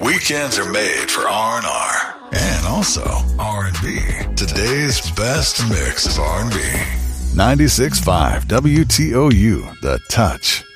Weekends are made for R&R and also R&B. Today's best mix of R&B. 96.5 WTOU, The Touch.